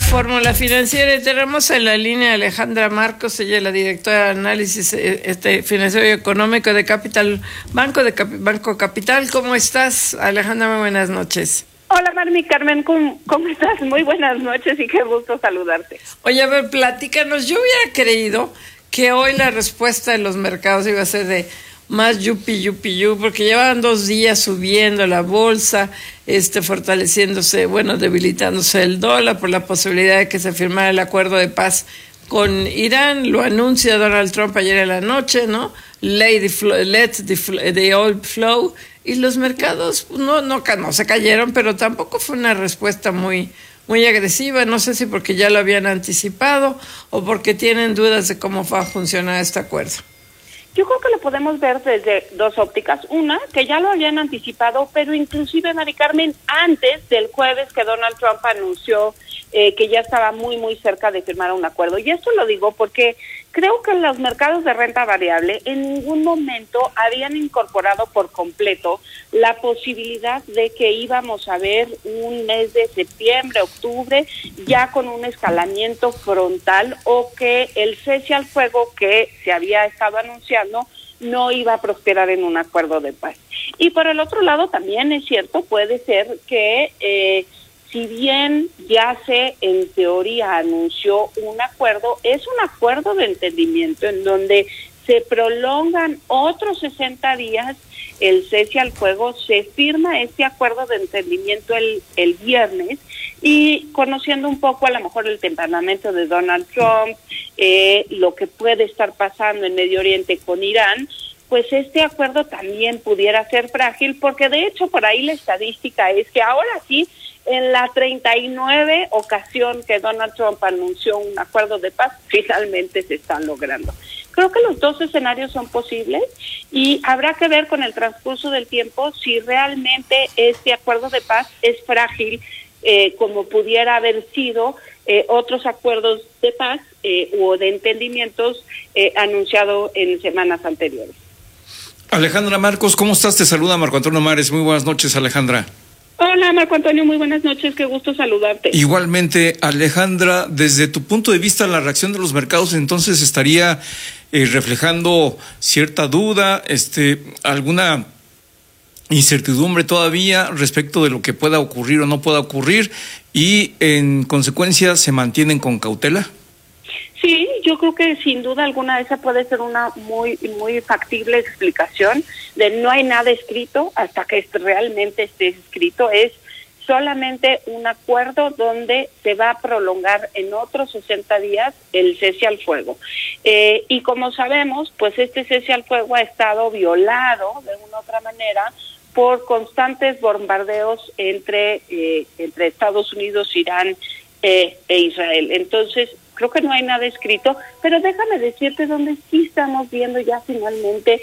Fórmula Financiera, y tenemos en la línea a Alejandra Marcos, ella es la directora de análisis financiero y económico de Banco Capital. ¿Cómo estás, Alejandra? Muy buenas noches. Hola, Marmi Carmen, ¿cómo estás? Muy buenas noches y qué gusto saludarte. Oye, a ver, platícanos. Yo hubiera creído que hoy la respuesta de los mercados iba a ser de más yupi, porque llevaban 2 días subiendo la bolsa, fortaleciéndose, debilitándose el dólar por la posibilidad de que se firmara el acuerdo de paz con Irán. Lo anuncia Donald Trump ayer en la noche, ¿no? Let the oil flow. Y los mercados no se cayeron, pero tampoco fue una respuesta muy agresiva. No sé si porque ya lo habían anticipado o porque tienen dudas de cómo va a funcionar este acuerdo. Yo creo que lo podemos ver desde 2 ópticas. Una, que ya lo habían anticipado, pero inclusive, Mari Carmen, antes del jueves que Donald Trump anunció que ya estaba muy cerca de firmar un acuerdo. Y esto lo digo porque creo que los mercados de renta variable en ningún momento habían incorporado por completo la posibilidad de que íbamos a ver un mes de septiembre, octubre, ya con un escalamiento frontal, o que el cese al fuego que se había estado anunciando no iba a prosperar en un acuerdo de paz. Y por el otro lado también es cierto, puede ser que si bien ya se en teoría anunció un acuerdo, es un acuerdo de entendimiento en donde se prolongan otros 60 días el cese al fuego. Se firma este acuerdo de entendimiento el viernes, y conociendo un poco a lo mejor el temperamento de Donald Trump, lo que puede estar pasando en Medio Oriente con Irán, pues este acuerdo también pudiera ser frágil, porque de hecho por ahí la estadística es que ahora sí, en la 39 ocasión que Donald Trump anunció un acuerdo de paz, finalmente se están logrando. Creo que los 2 escenarios son posibles, y habrá que ver con el transcurso del tiempo si realmente este acuerdo de paz es frágil, como pudiera haber sido otros acuerdos de paz o de entendimientos anunciados en semanas anteriores. Alejandra Marcos, ¿cómo estás? Te saluda Marco Antonio Mares. Muy buenas noches, Alejandra. Hola, Marco Antonio, muy buenas noches, qué gusto saludarte. Igualmente, Alejandra, desde tu punto de vista, la reacción de los mercados entonces estaría reflejando cierta duda, alguna incertidumbre todavía respecto de lo que pueda ocurrir o no pueda ocurrir, y en consecuencia se mantienen con cautela. Sí, yo creo que sin duda alguna esa puede ser una muy factible explicación de no hay nada escrito hasta que realmente esté escrito. Es solamente un acuerdo donde se va a prolongar en otros 60 días el cese al fuego. Y como sabemos, pues este cese al fuego ha estado violado de una u otra manera por constantes bombardeos entre Estados Unidos, Irán e Israel. Entonces, creo que no hay nada escrito, pero déjame decirte donde sí estamos viendo ya finalmente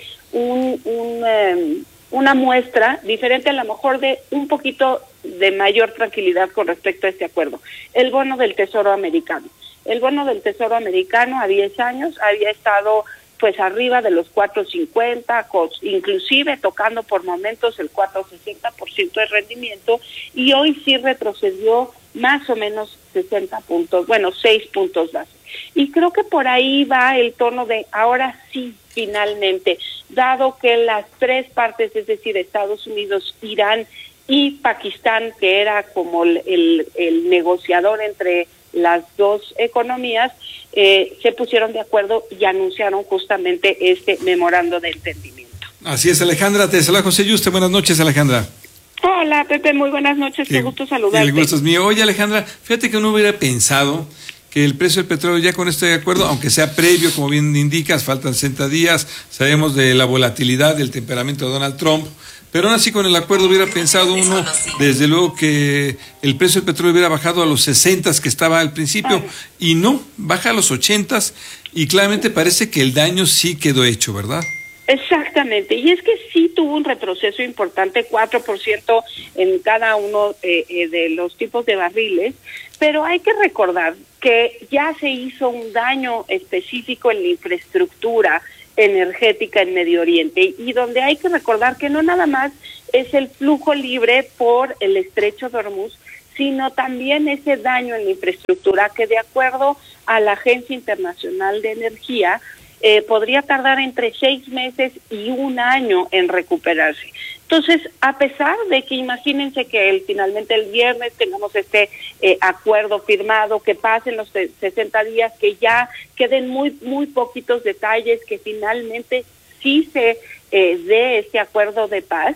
una muestra diferente, a lo mejor de un poquito de mayor tranquilidad con respecto a este acuerdo. El bono del Tesoro americano. El bono del Tesoro americano a 10 años había estado pues arriba de los 4.50, inclusive tocando por momentos el 4.60% de rendimiento, y hoy sí retrocedió más o menos 60 puntos, 6 puntos base. Y creo que por ahí va el tono de ahora sí, finalmente, dado que las 3 partes, es decir, Estados Unidos, Irán y Pakistán, que era como el negociador entre las 2 economías, se pusieron de acuerdo y anunciaron justamente este memorando de entendimiento. Así es, Alejandra. Te saluda José Yuste. Buenas noches, Alejandra. Hola, Pepe, muy buenas noches, qué gusto saludarte. El gusto es mío. Oye, Alejandra, fíjate que uno hubiera pensado que el precio del petróleo ya con este acuerdo, aunque sea previo, como bien indicas, faltan 60 días, sabemos de la volatilidad, del temperamento de Donald Trump, pero aún así con el acuerdo hubiera pensado uno, desde luego, que el precio del petróleo hubiera bajado a los 60 que estaba al principio, y no, baja a los 80, y claramente parece que el daño sí quedó hecho, ¿verdad? Exactamente, y es que sí tuvo un retroceso importante, 4% en cada uno de los tipos de barriles, pero hay que recordar que ya se hizo un daño específico en la infraestructura energética en Medio Oriente, y donde hay que recordar que no nada más es el flujo libre por el estrecho de Hormuz, sino también ese daño en la infraestructura que, de acuerdo a la Agencia Internacional de Energía, podría tardar entre 6 meses y 1 año en recuperarse. Entonces, a pesar de que imagínense que finalmente el viernes tengamos este acuerdo firmado, que pasen los 60 días, que ya queden muy poquitos detalles, que finalmente sí se dé este acuerdo de paz,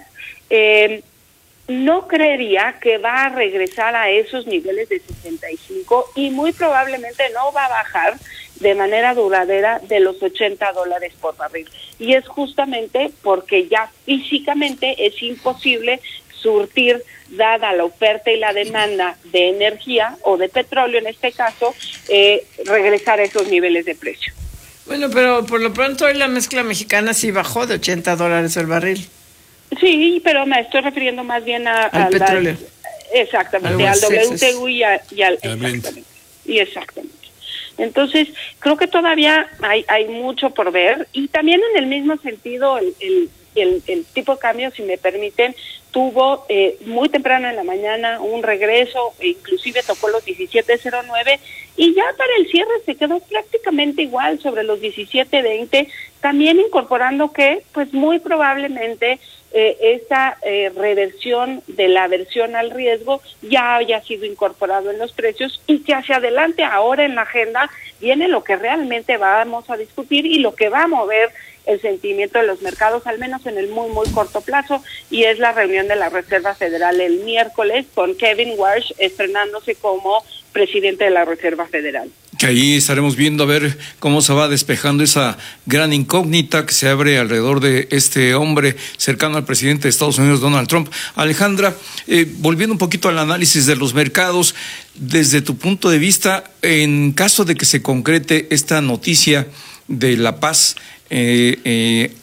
no creería que va a regresar a esos niveles de 65 y muy probablemente no va a bajar de manera duradera de los $80 por barril. Y es justamente porque ya físicamente es imposible surtir, dada la oferta y la demanda de energía o de petróleo en este caso, regresar a esos niveles de precio. Bueno, pero por lo pronto hoy la mezcla mexicana sí bajó de $80 el barril. Sí, pero me estoy refiriendo más bien al petróleo. Exactamente, al WTI y al exactamente. Y exactamente. Entonces, creo que todavía hay mucho por ver, y también en el mismo sentido el tipo de cambio, si me permiten, tuvo muy temprano en la mañana un regreso, inclusive tocó los 17.09 y ya para el cierre se quedó prácticamente igual sobre los 17.20, también incorporando que pues muy probablemente esa reversión de la aversión al riesgo ya haya sido incorporado en los precios, y que hacia adelante ahora en la agenda viene lo que realmente vamos a discutir y lo que va a mover el sentimiento de los mercados, al menos en el muy corto plazo, y es la reunión de la Reserva Federal el miércoles con Kevin Warsh estrenándose como presidente de la Reserva Federal. Que ahí estaremos viendo a ver cómo se va despejando esa gran incógnita que se abre alrededor de este hombre cercano al presidente de Estados Unidos, Donald Trump. Alejandra, volviendo un poquito al análisis de los mercados, desde tu punto de vista, en caso de que se concrete esta noticia de la paz, ¿qué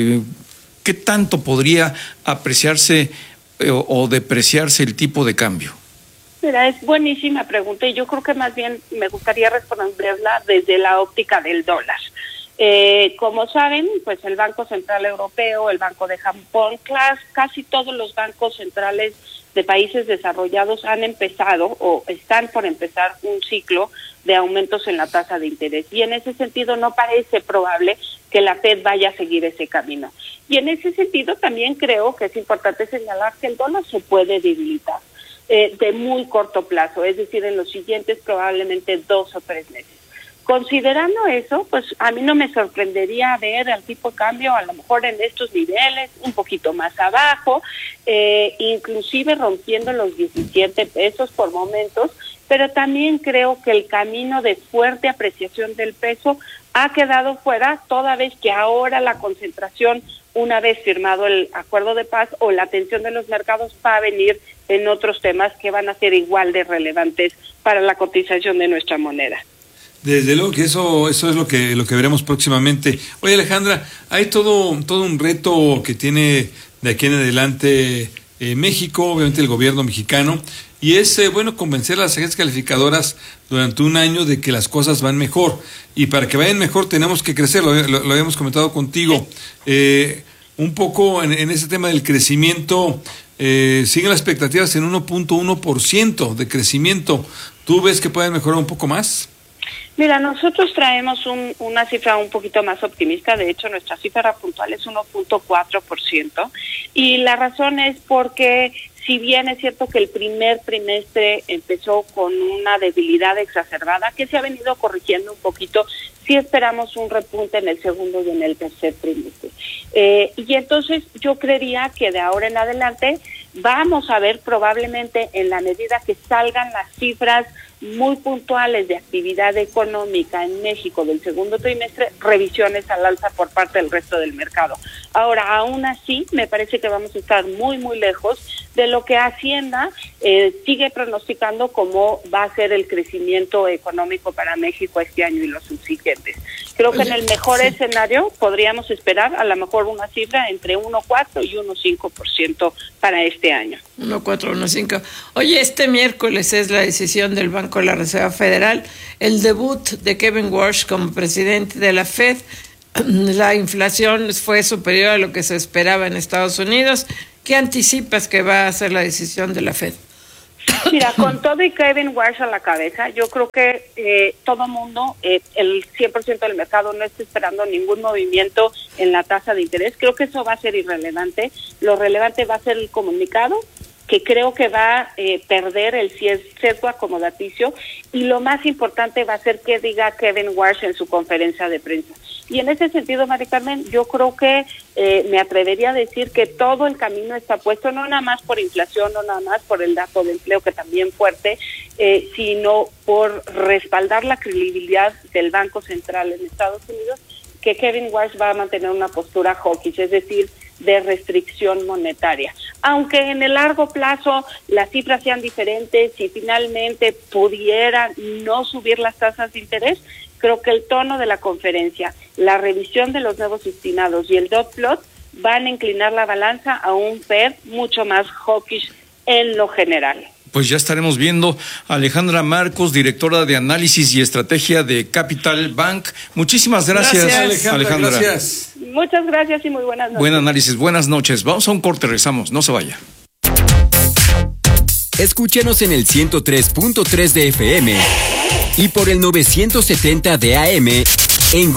tanto podría apreciarse o depreciarse el tipo de cambio? Mira, es buenísima pregunta y yo creo que más bien me gustaría responderla desde la óptica del dólar. Como saben, pues el Banco Central Europeo, el Banco de Japón, casi todos los bancos centrales de países desarrollados han empezado o están por empezar un ciclo de aumentos en la tasa de interés. Y en ese sentido no parece probable que la Fed vaya a seguir ese camino. Y en ese sentido también creo que es importante señalar que el dólar se puede debilitar de muy corto plazo, es decir, en los siguientes probablemente 2 o 3 meses. Considerando eso, pues a mí no me sorprendería ver al tipo de cambio a lo mejor en estos niveles, un poquito más abajo, inclusive rompiendo los 17 pesos por momentos, pero también creo que el camino de fuerte apreciación del peso ha quedado fuera, toda vez que ahora la concentración, una vez firmado el acuerdo de paz, o la atención de los mercados va a venir en otros temas que van a ser igual de relevantes para la cotización de nuestra moneda. Desde luego que eso es lo que veremos próximamente. Oye, Alejandra, hay todo un reto que tiene de aquí en adelante México, obviamente el gobierno mexicano, y es convencer a las agencias calificadoras durante un año de que las cosas van mejor, y para que vayan mejor tenemos que crecer, lo habíamos comentado contigo. Un poco en ese tema del crecimiento, siguen las expectativas en 1.1% de crecimiento. ¿Tú ves que pueden mejorar un poco más? Mira, nosotros traemos una cifra un poquito más optimista. De hecho, nuestra cifra puntual es 1.4%, y la razón es porque si bien es cierto que el primer trimestre empezó con una debilidad exacerbada que se ha venido corrigiendo un poquito, sí esperamos un repunte en el segundo y en el tercer trimestre. Y entonces yo creería que de ahora en adelante vamos a ver, probablemente en la medida que salgan las cifras muy puntuales de actividad económica en México del segundo trimestre, revisiones al alza por parte del resto del mercado. Ahora, aún así, me parece que vamos a estar muy lejos de lo que Hacienda sigue pronosticando como va a ser el crecimiento económico para México este año y los subsiguientes. Creo que en el mejor escenario podríamos esperar a lo mejor una cifra entre 1.4 y 1.5% para este año. 1.4, 1.5. Oye, este miércoles es la decisión del Banco de la Reserva Federal, el debut de Kevin Warsh como presidente de la Fed. La inflación fue superior a lo que se esperaba en Estados Unidos. ¿Qué anticipas que va a ser la decisión de la Fed? Mira, con todo y Kevin Walsh a la cabeza, yo creo que todo mundo, el 100% del mercado no está esperando ningún movimiento en la tasa de interés. Creo que eso va a ser irrelevante. Lo relevante va a ser el comunicado, que creo que va a perder el sesgo acomodaticio, y lo más importante va a ser que diga Kevin Walsh en su conferencia de prensa. Y en ese sentido, Mari Carmen, yo creo que me atrevería a decir que todo el camino está puesto, no nada más por inflación, no nada más por el dato de empleo, que también fuerte, sino por respaldar la credibilidad del Banco Central en Estados Unidos, que Kevin Walsh va a mantener una postura hawkish, es decir, de restricción monetaria. Aunque en el largo plazo las cifras sean diferentes y finalmente pudieran no subir las tasas de interés, creo que el tono de la conferencia, la revisión de los nuevos estimados y el dot plot van a inclinar la balanza a un Fed mucho más hawkish en lo general. Pues ya estaremos viendo a Alejandra Marcos, directora de análisis y estrategia de Capital Bank. Muchísimas gracias, Alejandra. Gracias. Muchas gracias y muy buenas noches. Buen análisis, buenas noches. Vamos a un corte, regresamos, no se vaya. Escúchenos en el 103.3 de FM y por el 970 de AM en